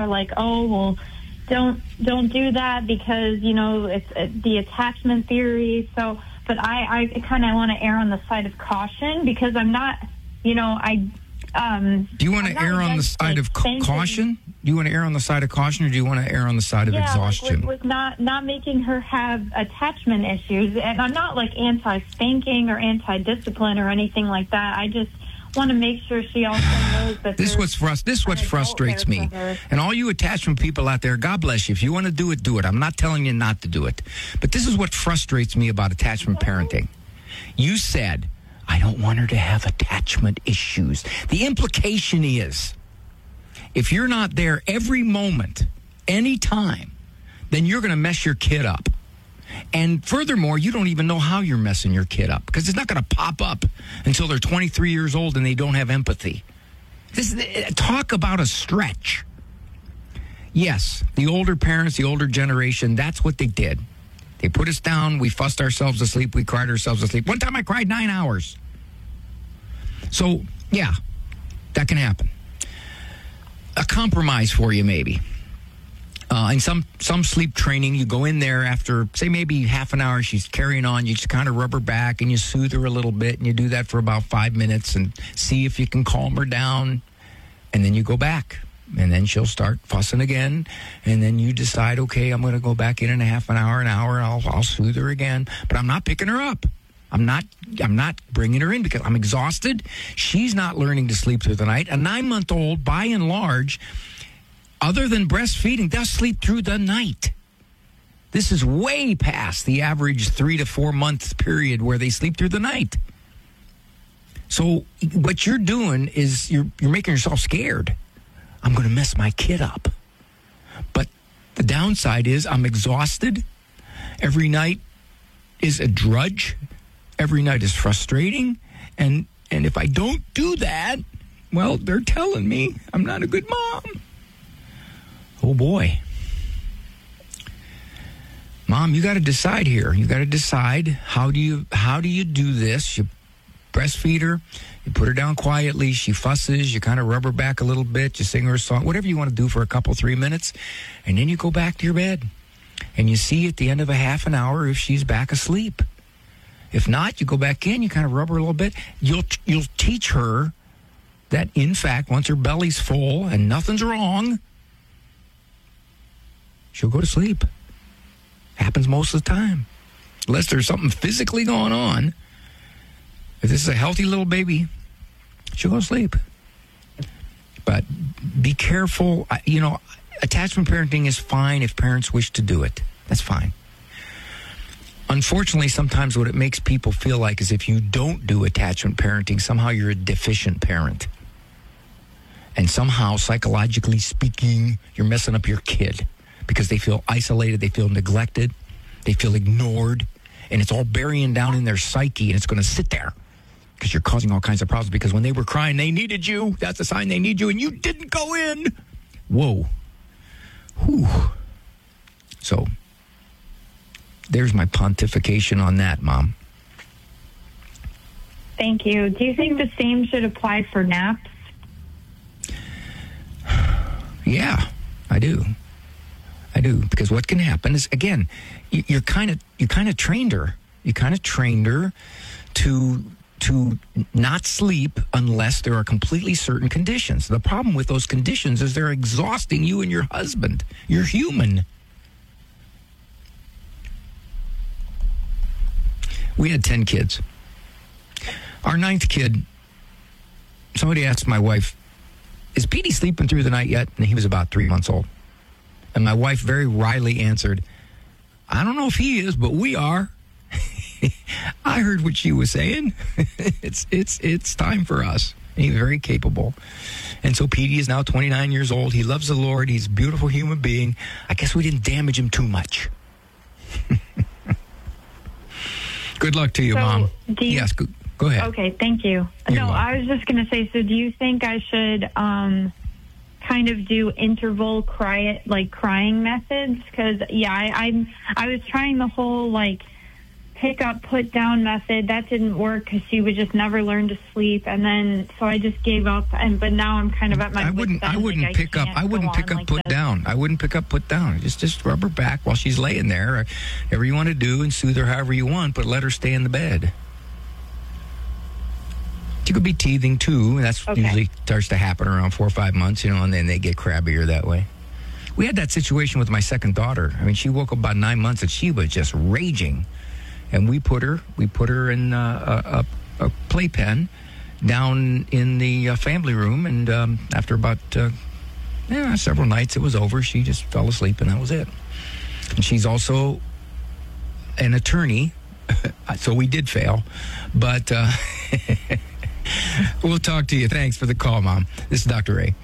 are like, oh, well, don't do that because, it's the attachment theory. So, but I kind of want to err on the side of caution because I'm not, do you want to err on the side of caution? Do you want to err on the side of caution, or do you want to err on the side of exhaustion? Like with not making her have attachment issues. And I'm not like anti-spanking or anti-discipline or anything like that. I just want to make sure she also knows that this is what frustrates me. And all you attachment people out there, God bless you. If you want to do it, do it. I'm not telling you not to do it. But this is what frustrates me about attachment parenting. You said, I don't want her to have attachment issues. The implication is, if you're not there every moment, any time, then you're going to mess your kid up. And furthermore, you don't even know how you're messing your kid up because it's not going to pop up until they're 23 years old and they don't have empathy. Talk about a stretch. Yes, the older parents, the older generation, that's what they did. They put us down. We fussed ourselves to sleep. We cried ourselves to sleep. One time I cried 9 hours. So, yeah, that can happen. A compromise for you, maybe. In some sleep training, you go in there after, say, maybe half an hour, she's carrying on. You just kind of rub her back and you soothe her a little bit. And you do that for about 5 minutes and see if you can calm her down. And then you go back. And then she'll start fussing again. And then you decide, okay, I'm going to go back in a half an hour, and I'll soothe her again. But I'm not picking her up. I'm not bringing her in because I'm exhausted. She's not learning to sleep through the night. A 9-month-old, by and large, other than breastfeeding, they'll sleep through the night. This is way past the average 3 to 4 month period where they sleep through the night. So what you're doing is you're making yourself scared. I'm going to mess my kid up. But the downside is I'm exhausted. Every night is a drudge. Every night is frustrating. And if I don't do that, well, they're telling me I'm not a good mom. Oh, boy. Mom, you got to decide here. You got to decide how do you do this? You breastfeed her. You put her down quietly. She fusses. You kind of rub her back a little bit. You sing her a song, whatever you want to do for a couple, 3 minutes. And then you go back to your bed. And you see at the end of a half an hour if she's back asleep. If not, you go back in. You kind of rub her a little bit. You'll teach her that, in fact, once her belly's full and nothing's wrong, she'll go to sleep. Happens most of the time. Unless there's something physically going on. If this is a healthy little baby, she'll go to sleep. But be careful. Attachment parenting is fine if parents wish to do it. That's fine. Unfortunately, sometimes what it makes people feel like is if you don't do attachment parenting, somehow you're a deficient parent. And somehow, psychologically speaking, you're messing up your kid because they feel isolated, they feel neglected, they feel ignored, and it's all burying down in their psyche, and it's going to sit there. Because you're causing all kinds of problems. Because when they were crying, they needed you. That's a sign they need you, and you didn't go in. Whoa. Whew. So, there's my pontification on that, Mom. Thank you. Do you think the same should apply for naps? Yeah, I do. Because what can happen is, again, you kind of trained her. You kind of trained her to not sleep unless there are completely certain conditions. The problem with those conditions is they're exhausting you and your husband. You're human. We had 10 kids. Our 9th kid, somebody asked my wife, is Petey sleeping through the night yet? And he was about 3 months old. And my wife very wryly answered, I don't know if he is, but we are. I heard what she was saying. It's time for us. And he's very capable. And so Petey is now 29 years old. He loves the Lord. He's a beautiful human being. I guess we didn't damage him too much. Good luck to you, Mom. Yes, go ahead. Okay, thank you. I was just going to say, so do you think I should kind of do interval crying methods? Because, I was trying the whole, pick up, put down method. That didn't work because she would just never learn to sleep. And then, so I just gave up. But now I'm kind of at my. I wouldn't pick up, put down. I wouldn't pick up, put down. Just rub her back while she's laying there. Whatever you want to do, and soothe her however you want, but let her stay in the bed. She could be teething too. That's usually starts to happen around 4 or 5 months, and then they get crabbier that way. We had that situation with my second daughter. I mean, she woke up about 9 months and she was just raging. And we put her in a playpen down in the family room. And after about several nights, it was over. She just fell asleep and that was it. And she's also an attorney, so we did fail. But we'll talk to you. Thanks for the call, Mom. This is Dr. Ray.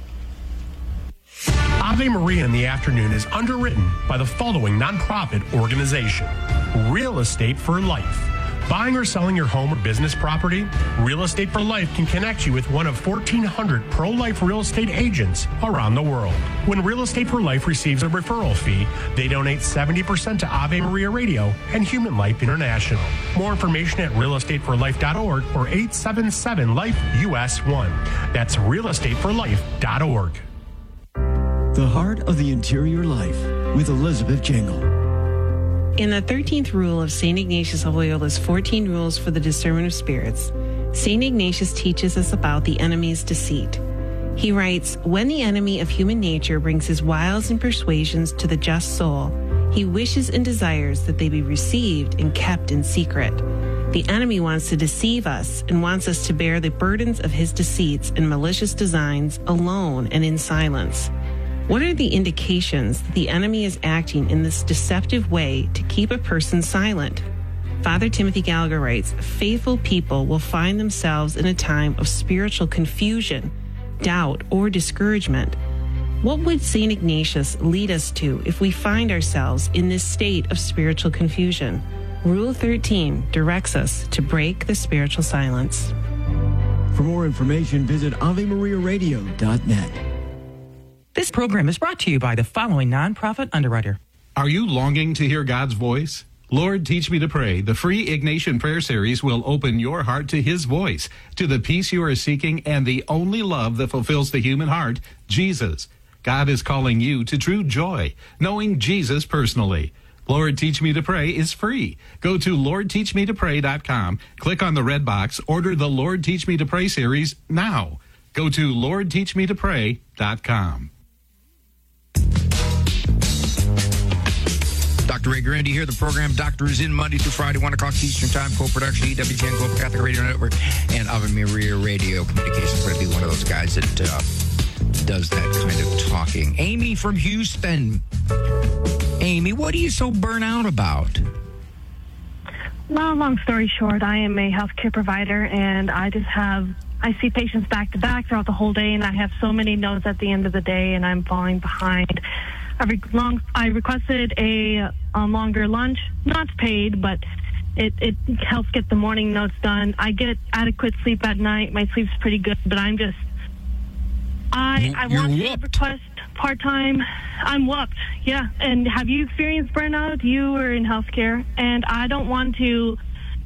Ave Maria in the Afternoon is underwritten by the following nonprofit organization: Real Estate for Life. Buying or selling your home or business property? Real Estate for Life can connect you with one of 1,400 pro-life real estate agents around the world. When Real Estate for Life receives a referral fee, they donate 70% to Ave Maria Radio and Human Life International. More information at realestateforlife.org or 877-LIFE-US1. That's realestateforlife.org. The Heart of the Interior Life with Elizabeth Jingle. In the 13th rule of St. Ignatius of Loyola's 14 Rules for the Discernment of Spirits, St. Ignatius teaches us about the enemy's deceit. He writes, "When the enemy of human nature brings his wiles and persuasions to the just soul, he wishes and desires that they be received and kept in secret. The enemy wants to deceive us and wants us to bear the burdens of his deceits and malicious designs alone and in silence. What are the indications that the enemy is acting in this deceptive way to keep a person silent?" Father Timothy Gallagher writes, "Faithful people will find themselves in a time of spiritual confusion, doubt, or discouragement. What would St. Ignatius lead us to if we find ourselves in this state of spiritual confusion? Rule 13 directs us to break the spiritual silence." For more information, visit AveMariaRadio.net. This program is brought to you by the following nonprofit underwriter. Are you longing to hear God's voice? Lord, Teach Me to Pray, the free Ignatian prayer series, will open your heart to His voice, to the peace you are seeking, and the only love that fulfills the human heart, Jesus. God is calling you to true joy, knowing Jesus personally. Lord, Teach Me to Pray is free. Go to LordTeachMeToPray.com, click on the red box, order the Lord, Teach Me to Pray series now. Go to LordTeachMeToPray.com. Dr. Ray Grandy here. The program Doctor is in Monday through Friday, 1 o'clock Eastern Time. Co-production, EWTN Global Catholic Radio Network, and Ave Maria Radio Communications. Going to be one of those guys that does that kind of talking. Amy from Houston. Amy, what are you so burnt out about? Well, long story short, I am a healthcare provider, and I see patients back to back throughout the whole day, and I have so many notes at the end of the day, and I'm falling behind. I requested a longer lunch, not paid, but it helps get the morning notes done. I get adequate sleep at night. My sleep's pretty good, but I want to request part-time. I'm whooped, yeah. And have you experienced burnout? You were in healthcare, and I don't want to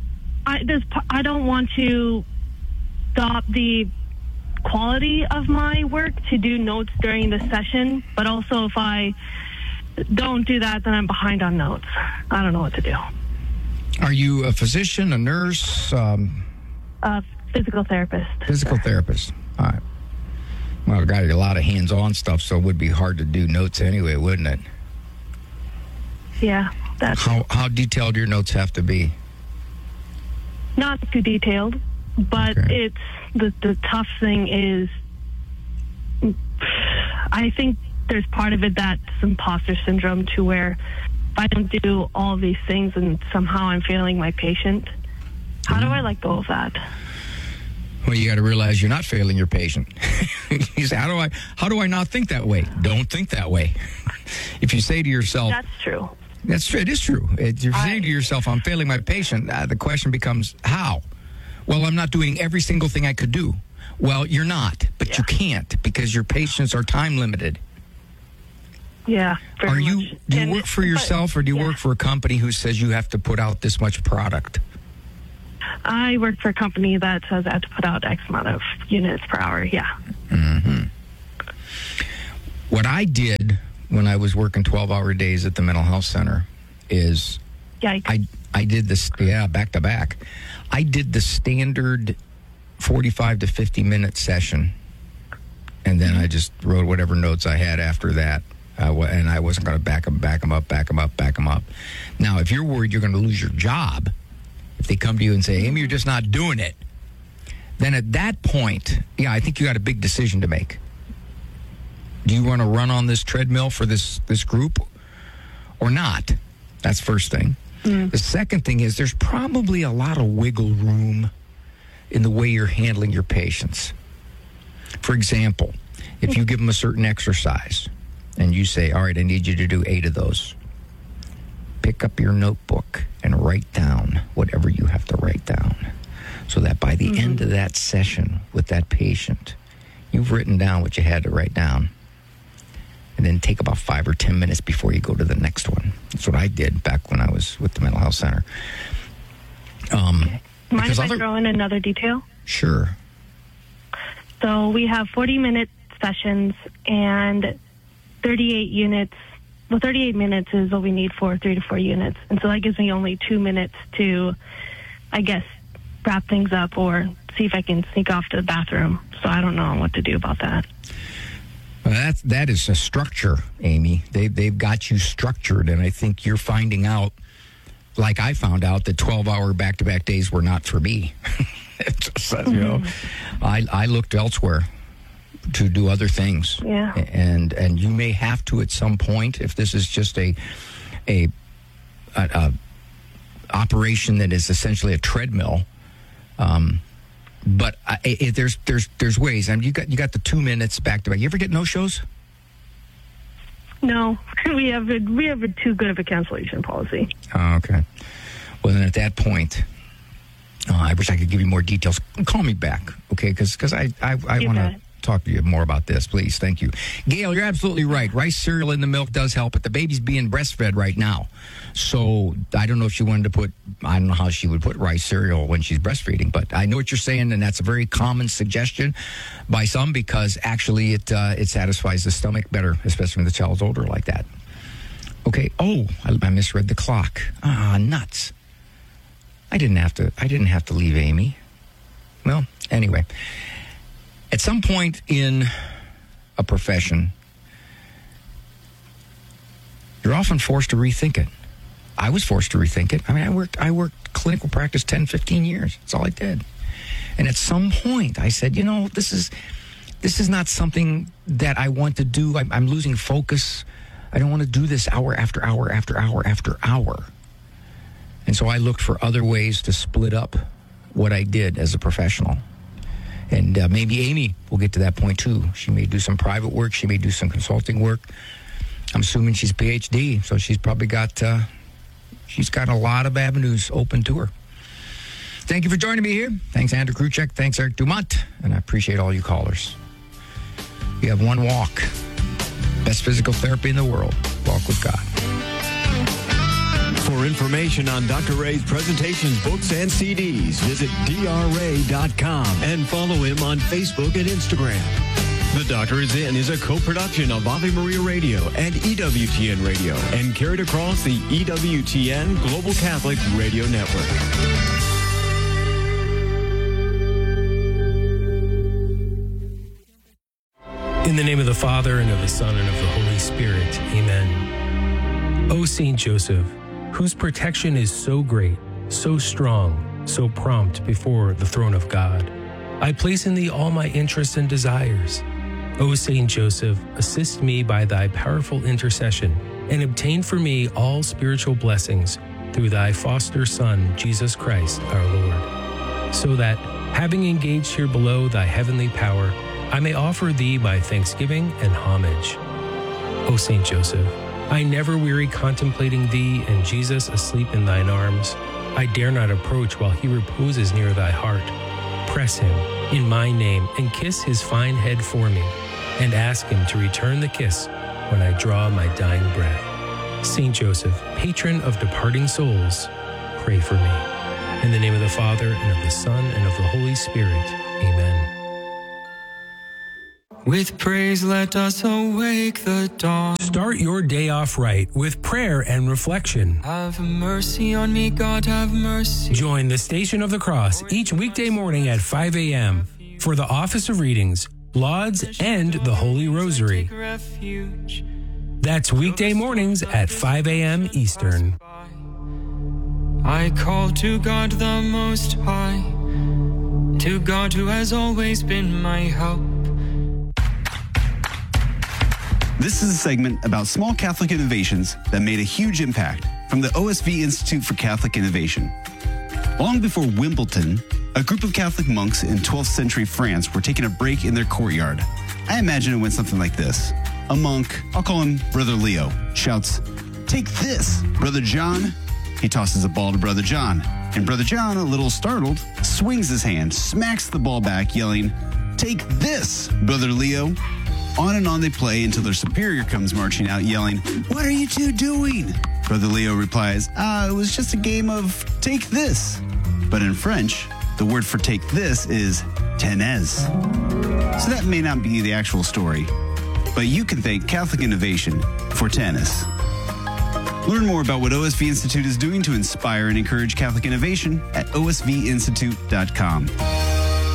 stop the quality of my work to do notes during the session, but also if I don't do that, then I'm behind on notes. I don't know what to do. Are you a physician, a nurse? A physical therapist. Physical therapist. All right. Well, I've got a lot of hands-on stuff, so it would be hard to do notes anyway, wouldn't it? Yeah. How detailed do your notes have to be? Not too detailed, but okay. It's the tough thing is, I think there's part of it that's imposter syndrome to where if I don't do all these things and somehow I'm failing my patient, how do I let go of that? Well, you got to realize you're not failing your patient. You say, how do I not think that way? Don't think that way. If you say to yourself... That's true. That's true. It is true. If you're saying to yourself, I'm failing my patient, the question becomes, how? Well, I'm not doing every single thing I could do. Well, you're not, but you can't because your patients are time limited. Yeah. Do you work for yourself, or do you work for a company who says you have to put out this much product? I work for a company that says I have to put out X amount of units per hour. Yeah. Mm-hmm. What I did when I was working 12-hour days at the mental health center is I did this, back to back. I did the standard 45 to 50-minute session, and then I just wrote whatever notes I had after that, and I wasn't going to back them up. Now, if you're worried you're going to lose your job, if they come to you and say, Amy, you're just not doing it, then at that point, I think you got a big decision to make. Do you want to run on this treadmill for this group or not? That's first thing. The second thing is there's probably a lot of wiggle room in the way you're handling your patients. For example, if you give them a certain exercise and you say, all right, I need you to do 8 of those, pick up your notebook and write down whatever you have to write down, so that by the end of that session with that patient, you've written down what you had to write down. And then take about 5 or 10 minutes before you go to the next one. That's what I did back when I was with the mental health center. Mind if I throw in another detail? Sure. So we have 40-minute sessions and 38 units. Well, 38 minutes is what we need for 3 to 4 units. And so that gives me only 2 minutes to, I guess, wrap things up or see if I can sneak off to the bathroom. So I don't know what to do about that. Well, that is a structure, Amy. They've got you structured, and I think you're finding out, like I found out, that 12-hour back-to-back days were not for me. I looked elsewhere to do other things. Yeah. And you may have to at some point, if this is just a operation that is essentially a treadmill. But there's ways. I mean, you got the 2 minutes back to back. You ever get no shows? No, we have too good of a cancellation policy. Oh, okay. Well, then at that point, I wish I could give you more details. Call me back, okay? Because I want to talk to you more about this, please. Thank you. Gail, you're absolutely right. Rice cereal in the milk does help, but the baby's being breastfed right now. So I don't know if she wanted to put, I don't know how she would put rice cereal when she's breastfeeding, but I know what you're saying, and that's a very common suggestion by some because actually it satisfies the stomach better, especially when the child's older like that. Okay. Oh, I misread the clock. Nuts. I didn't have to leave Amy. Well, anyway. At some point in a profession, you're often forced to rethink it. I was forced to rethink it. I mean, I worked clinical practice 10, 15 years. That's all I did. And at some point, I said, this is not something that I want to do. I'm losing focus. I don't want to do this hour after hour after hour after hour. And so I looked for other ways to split up what I did as a professional. And maybe Amy will get to that point, too. She may do some private work. She may do some consulting work. I'm assuming she's PhD, so she's probably got a lot of avenues open to her. Thank you for joining me here. Thanks, Andrew Kruchek. Thanks, Eric Dumont. And I appreciate all you callers. You have one walk. Best physical therapy in the world. Walk with God. For information on Dr. Ray's presentations, books, and CDs, visit drray.com and follow him on Facebook and Instagram. The Doctor Is In is a co-production of Ave Maria Radio and EWTN Radio and carried across the EWTN Global Catholic Radio Network. In the name of the Father, and of the Son, and of the Holy Spirit. Amen. O Saint Joseph, whose protection is so great, so strong, so prompt before the throne of God, I place in thee all my interests and desires. O Saint Joseph, assist me by thy powerful intercession, and obtain for me all spiritual blessings through thy foster Son, Jesus Christ, our Lord, so that, having engaged here below thy heavenly power, I may offer thee my thanksgiving and homage. O Saint Joseph, I never weary contemplating thee and Jesus asleep in thine arms. I dare not approach while he reposes near thy heart. Press him in my name and kiss his fine head for me, and ask him to return the kiss when I draw my dying breath. Saint Joseph, patron of departing souls, pray for me. In the name of the Father, and of the Son, and of the Holy Spirit. Amen. With praise let us awake the dawn. Start your day off right with prayer and reflection. Have mercy on me, God, have mercy. Join the Station of the Cross each weekday morning at 5 a.m. for the Office of Readings, Lauds, and the Holy Rosary. That's weekday mornings at 5 a.m. Eastern. I call to God the Most High, to God who has always been my help. This is a segment about small Catholic innovations that made a huge impact from the OSV Institute for Catholic Innovation. Long before Wimbledon, a group of Catholic monks in 12th century France were taking a break in their courtyard. I imagine it went something like this. A monk, I'll call him Brother Leo, shouts, "Take this, Brother John." He tosses a ball to Brother John, and Brother John, a little startled, swings his hand, smacks the ball back, yelling, "Take this, Brother Leo." On and on they play until their superior comes marching out, yelling, "What are you two doing?" Brother Leo replies, "It was just a game of take this." But in French, the word for take this is tenez. So that may not be the actual story, but you can thank Catholic Innovation for tennis. Learn more about what OSV Institute is doing to inspire and encourage Catholic innovation at osvinstitute.com.